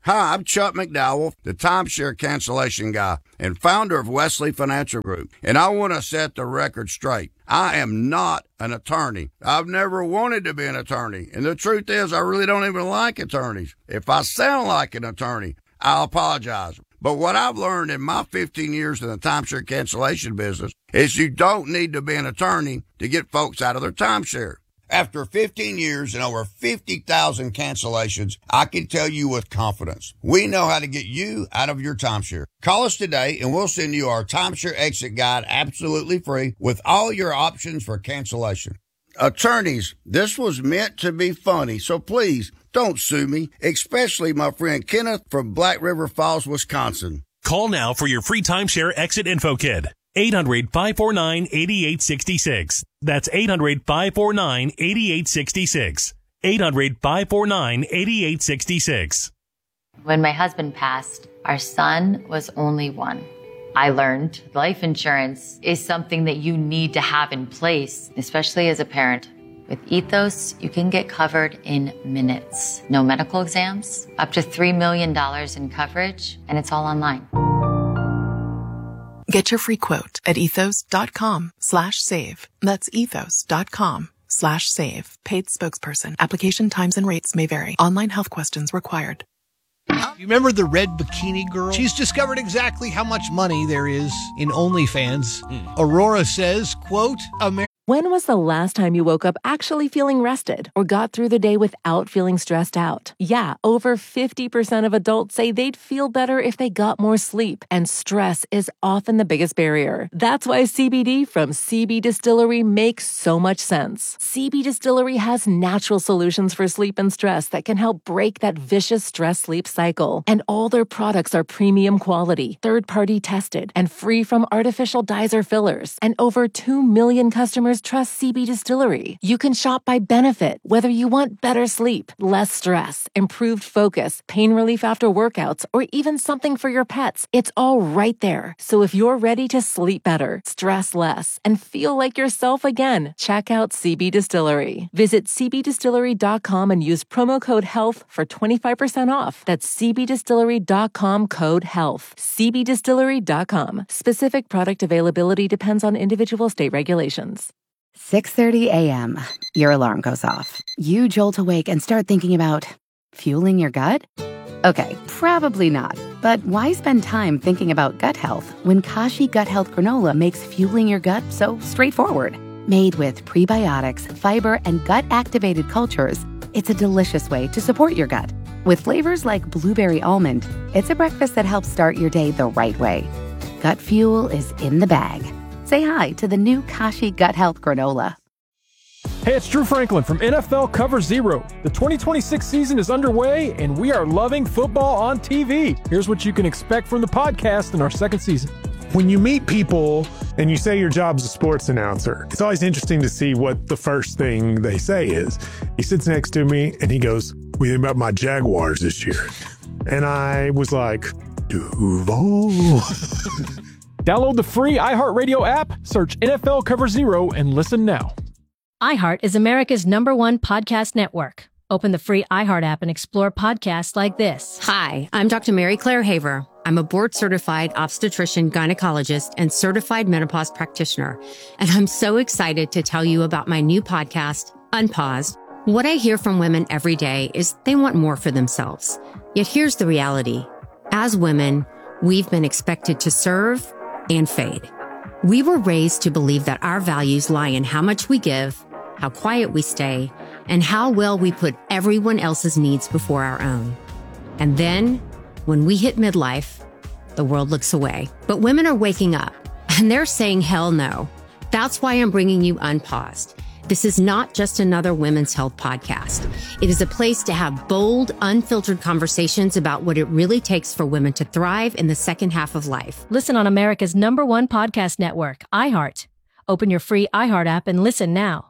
Hi, I'm Chuck McDowell, the timeshare cancellation guy and founder of Wesley Financial Group, and I want to set the record straight. I am not an attorney. I've never wanted to be an attorney, and the truth is I really don't even like attorneys. If I sound like an attorney, I'll apologize. But what I've learned in my 15 years in the timeshare cancellation business is you don't need to be an attorney to get folks out of their timeshare. After 15 years and over 50,000 cancellations, I can tell you with confidence, we know how to get you out of your timeshare. Call us today and we'll send you our timeshare exit guide absolutely free with all your options for cancellation. Attorneys, this was meant to be funny, so please don't sue me, especially my friend Kenneth from Black River Falls, Wisconsin. Call now for your free timeshare exit info kit. 800-549-8866. That's 800-549-8866. 800-549-8866. When my husband passed, our son was only one. I learned life insurance is something that you need to have in place, especially as a parent. With Ethos, you can get covered in minutes. No medical exams, up to $3 million in coverage, and it's all online. Get your free quote at ethos.com/save. That's ethos.com/save. Paid spokesperson. Application times and rates may vary. Online health questions required. You remember the red bikini girl? She's discovered exactly how much money there is in OnlyFans. Aurora says, quote, When was the last time you woke up actually feeling rested or got through the day without feeling stressed out? Yeah, over 50% of adults say they'd feel better if they got more sleep, and stress is often the biggest barrier. That's why CBD from CB Distillery makes so much sense. CB Distillery has natural solutions for sleep and stress that can help break that vicious stress-sleep cycle. And all their products are premium quality, third-party tested, and free from artificial dyes or fillers. And over 2 million customers trust CB Distillery. You can shop by benefit, whether you want better sleep, less stress, improved focus, pain relief after workouts, or even something for your pets. It's all right there. So if you're ready to sleep better, stress less, and feel like yourself again, check out CB Distillery. Visit cbdistillery.com and use promo code HEALTH for 25% off. That's cbdistillery.com code HEALTH. cbdistillery.com. Specific product availability depends on individual state regulations. 6:30 a.m. Your alarm goes off. You jolt awake and start thinking about fueling your gut? Okay, probably not. But why spend time thinking about gut health when Kashi Gut Health Granola makes fueling your gut so straightforward? Made with prebiotics, fiber, and gut-activated cultures, it's a delicious way to support your gut. With flavors like blueberry almond, it's a breakfast that helps start your day the right way. Gut fuel is in the bag. Say hi to the new Kashi Gut Health Granola. Hey, it's Drew Franklin from NFL Cover Zero. The 2026 season is underway, and we are loving football on TV. Here's what you can expect from the podcast in our second season. When you meet people and you say your job's a sports announcer, it's always interesting to see what the first thing they say is. He sits next to me and he goes, "What do you think about my Jaguars this year?" And I was like, Duval. Download the free iHeartRadio app, search NFL Cover Zero, and listen now. iHeart is America's #1 podcast network. Open the free iHeart app and explore podcasts like this. Hi, I'm Dr. Mary Claire Haver. I'm a board-certified obstetrician, gynecologist, and certified menopause practitioner. And I'm so excited to tell you about my new podcast, Unpaused. What I hear from women every day is they want more for themselves. Yet here's the reality. As women, we've been expected to serve and fade. We were raised to believe that our values lie in how much we give, how quiet we stay, and how well we put everyone else's needs before our own. And then, when we hit midlife, the world looks away. But women are waking up, and they're saying hell no. That's why I'm bringing you Unpaused. This is not just another women's health podcast. It is a place to have bold, unfiltered conversations about what it really takes for women to thrive in the second half of life. Listen on America's #1 podcast network, iHeart. Open your free iHeart app and listen now.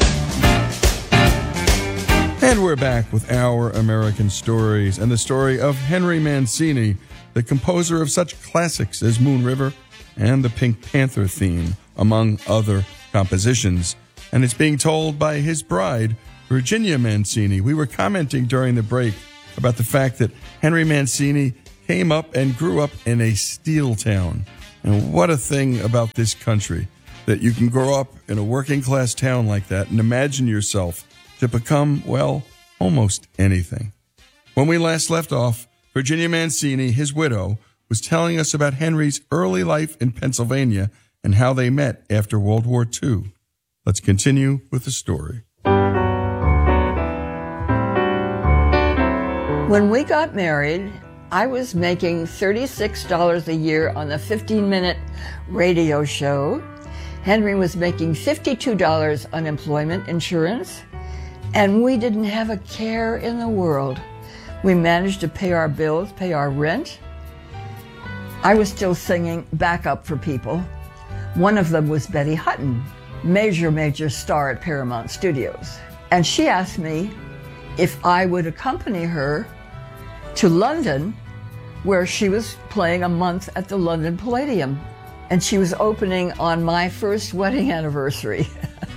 And we're back with Our American Stories and the story of Henry Mancini, the composer of such classics as Moon River and the Pink Panther theme, among other compositions. And it's being told by his bride, Virginia Mancini. We were commenting during the break about the fact that Henry Mancini came up and grew up in a steel town. And what a thing about this country, that you can grow up in a working class town like that and imagine yourself to become, well, almost anything. When we last left off, Virginia Mancini, his widow, was telling us about Henry's early life in Pennsylvania and how they met after World War II. Let's continue with the story. When we got married, I was making $36 a year on the 15-minute radio show. Henry was making $52 unemployment insurance, and we didn't have a care in the world. We managed to pay our bills, pay our rent. I was still singing backup for people. One of them was Betty Hutton, major star at Paramount Studios. And she asked me if I would accompany her to London, where she was playing a month at the London Palladium. And she was opening on my first wedding anniversary.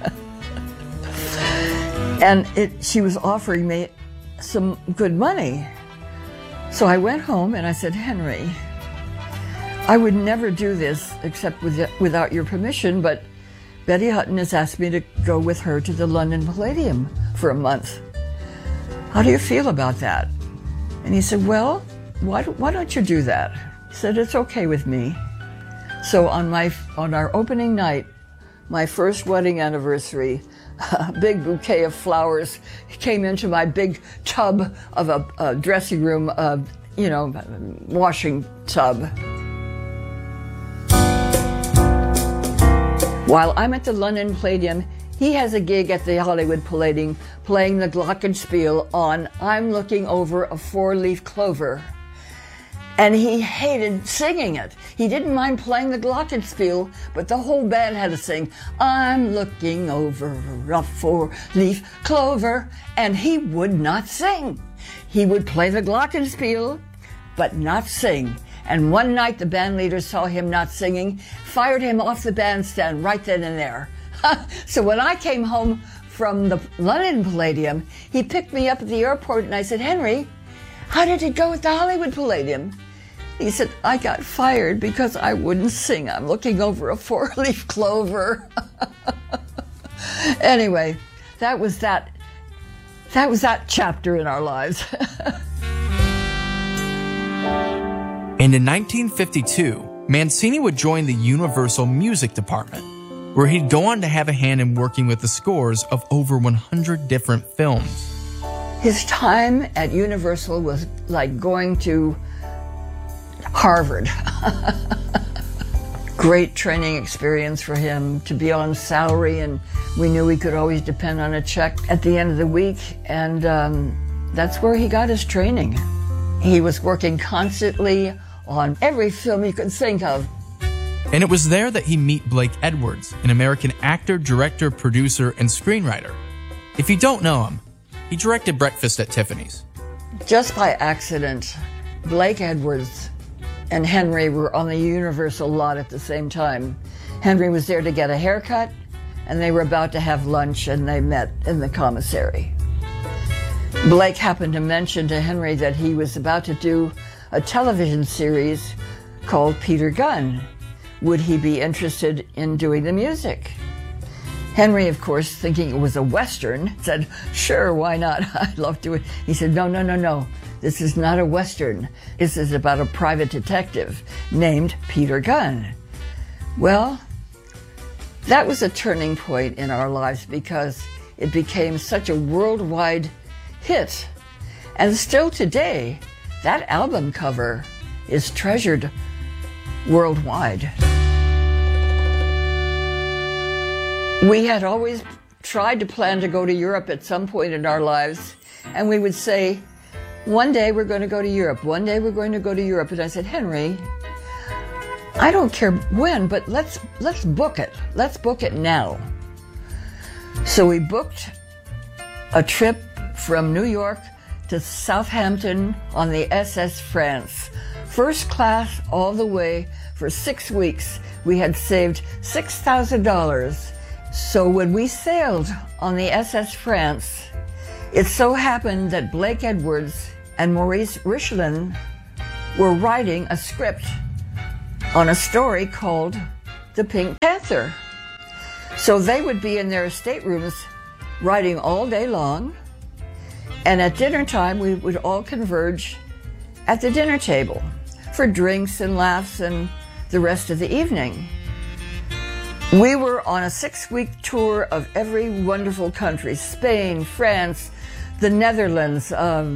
And she was offering me some good money. So I went home and I said, Henry, I would never do this except without your permission, but Betty Hutton has asked me to go with her to the London Palladium for a month. How do you feel about that? And he said, well, why don't you do that? He said, it's okay with me. So on our opening night, my first wedding anniversary, a big bouquet of flowers came into my big tub of a dressing room, washing tub. While I'm at the London Palladium, he has a gig at the Hollywood Palladium playing the glockenspiel on I'm Looking Over a Four-Leaf Clover. And he hated singing it. He didn't mind playing the glockenspiel, but the whole band had to sing, I'm looking over a four-leaf clover. And he would not sing. He would play the glockenspiel, but not sing. And one night the band leader saw him not singing, fired him off the bandstand right then and there. So when I came home from the London Palladium, he picked me up at the airport and I said, Henry, how did it go at the Hollywood Palladium? He said, I got fired because I wouldn't sing. I'm looking over a four-leaf clover. Anyway, that was that chapter in our lives. And in 1952, Mancini would join the Universal Music Department, where he'd go on to have a hand in working with the scores of over 100 different films. His time at Universal was like going to Harvard. Great training experience for him to be on salary, and we knew we could always depend on a check at the end of the week, and that's where he got his training. He was working constantly on every film you could think of. And it was there that he met Blake Edwards, an American actor, director, producer, and screenwriter. If you don't know him, he directed Breakfast at Tiffany's. Just by accident, Blake Edwards and Henry were on the Universal lot at the same time. Henry was there to get a haircut, and they were about to have lunch, and they met in the commissary. Blake happened to mention to Henry that he was about to do a television series called Peter Gunn. Would he be interested in doing the music? Henry, of course, thinking it was a Western, said, sure, why not? I'd love to. He said, no. This is not a Western. This is about a private detective named Peter Gunn. Well, that was a turning point in our lives because it became such a worldwide hit. And still today, that album cover is treasured worldwide. We had always tried to plan to go to Europe at some point in our lives, and we would say, one day we're going to go to Europe, one day we're going to go to Europe. And I said, Henry, I don't care when, but let's book it. Let's book it now. So we booked a trip from New York to Southampton on the SS France. First class all the way for 6 weeks. We had saved $6,000. So when we sailed on the SS France, it so happened that Blake Edwards and Maurice Richelin were writing a script on a story called The Pink Panther. So they would be in their staterooms writing all day long, and at dinner time we would all converge at the dinner table for drinks and laughs and the rest of the evening. We were on a 6-week tour of every wonderful country: Spain, France, the Netherlands,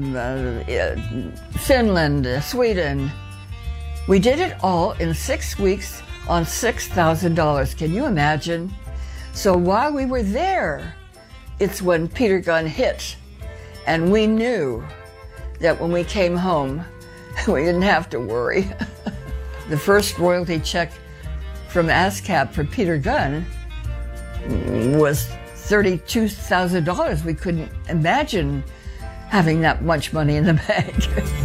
Finland, Sweden. We did it all in 6 weeks on $6,000. Can you imagine? So while we were there, it's when Peter Gunn hit, and we knew that when we came home, we didn't have to worry. The first royalty check from ASCAP for Peter Gunn was $32,000. We couldn't imagine having that much money in the bank.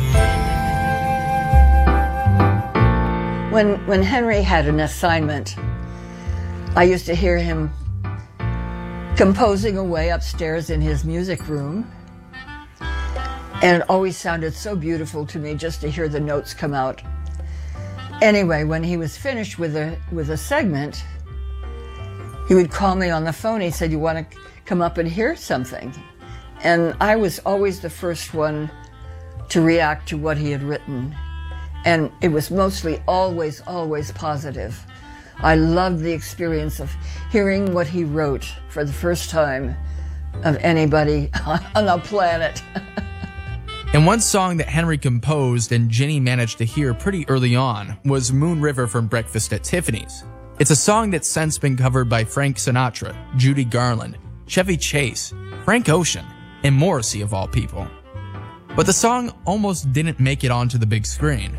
When Henry had an assignment, I used to hear him composing away upstairs in his music room, and it always sounded so beautiful to me just to hear the notes come out. Anyway, when he was finished with a segment, he would call me on the phone. He said, "You want to come up and hear something?" And I was always the first one to react to what he had written. And it was mostly always positive. I loved the experience of hearing what he wrote for the first time of anybody on the planet. And one song that Henry composed and Ginny managed to hear pretty early on was Moon River from Breakfast at Tiffany's. It's a song that's since been covered by Frank Sinatra, Judy Garland, Chevy Chase, Frank Ocean, and Morrissey of all people. But the song almost didn't make it onto the big screen.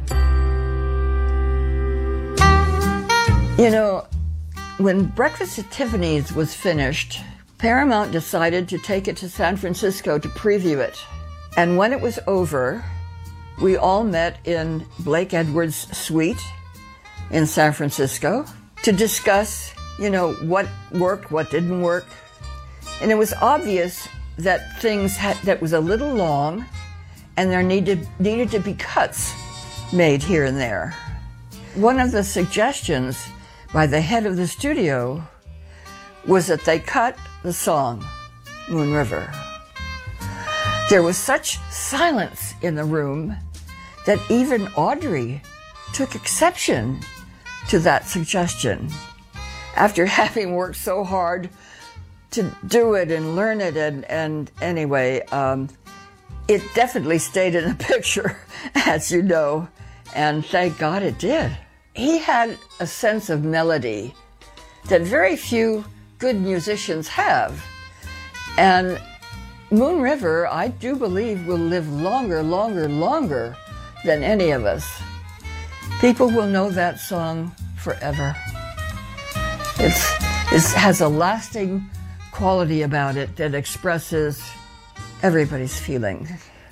You know, when Breakfast at Tiffany's was finished, Paramount decided to take it to San Francisco to preview it. And when it was over, we all met in Blake Edwards' suite in San Francisco to discuss, what worked, what didn't work. And it was obvious that that was a little long, and there needed to be cuts made here and there. One of the suggestions by the head of the studio was that they cut the song, Moon River. There was such silence in the room that even Audrey took exception to that suggestion. After having worked so hard to do it and learn it, and anyway, it definitely stayed in the picture, as you know, and thank God it did. He had a sense of melody that very few good musicians have. And Moon River, I do believe, will live longer than any of us. People will know that song forever. It has a lasting quality about it that expresses everybody's feeling.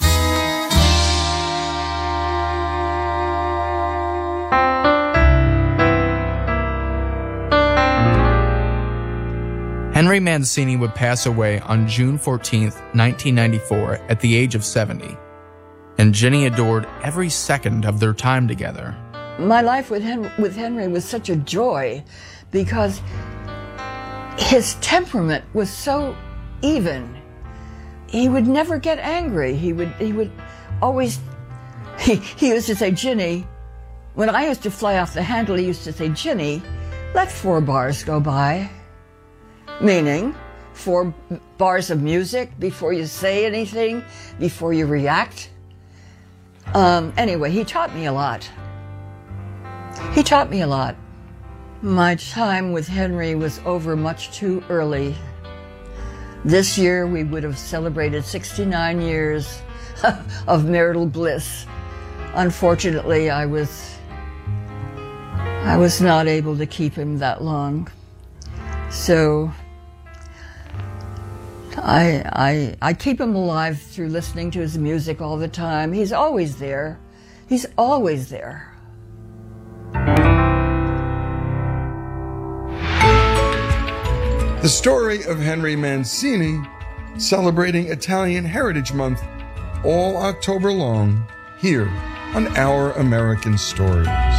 Henry Mancini would pass away on June 14th, 1994, at the age of 70. And Ginny adored every second of their time together. My life with Henry was such a joy because his temperament was so even. He would never get angry. He would always, he used to say, "Ginny," when I used to fly off the handle, he used to say, "Ginny, let 4 bars go by." Meaning 4 bars of music before you say anything, before you react. Anyway, he taught me a lot. My time with Henry was over much too early. This year we would have celebrated 69 years of marital bliss. Unfortunately, I was not able to keep him that long. So I keep him alive through listening to his music all the time. He's always there. He's always there. The story of Henry Mancini, celebrating Italian Heritage Month, all October long here on Our American Stories.